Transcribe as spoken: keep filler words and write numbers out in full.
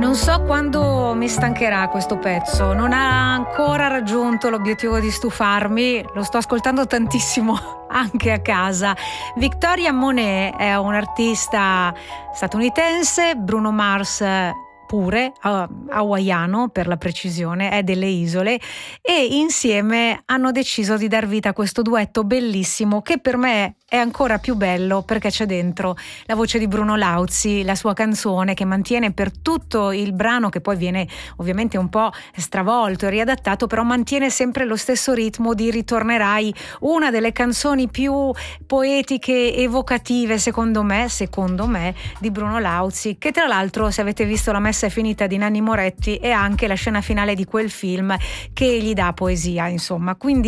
Non so quando mi stancherà questo pezzo, non ha ancora raggiunto l'obiettivo di stufarmi, lo sto ascoltando tantissimo anche a casa. Victoria Monet è un'artista statunitense, Bruno Mars pure, hawaiano per la precisione, è delle isole, e insieme hanno deciso di dar vita a questo duetto bellissimo che per me è ancora più bello perché c'è dentro la voce di Bruno Lauzi, la sua canzone che mantiene per tutto il brano, che poi viene ovviamente un po' stravolto e riadattato, però mantiene sempre lo stesso ritmo di Ritornerai, una delle canzoni più poetiche, evocative secondo me, secondo me, di Bruno Lauzi, che tra l'altro, se avete visto La messa è finita di Nanni Moretti, è anche la scena finale di quel film che gli dà poesia, insomma, quindi